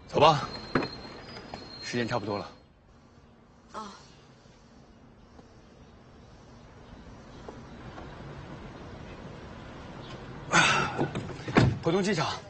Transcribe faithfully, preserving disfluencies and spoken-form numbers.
走吧，时间差不多了。 啊。 浦东机场